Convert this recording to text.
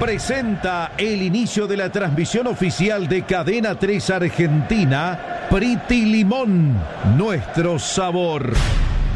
presenta el inicio de la transmisión oficial de Cadena 3 Argentina, Priti Limón, nuestro sabor.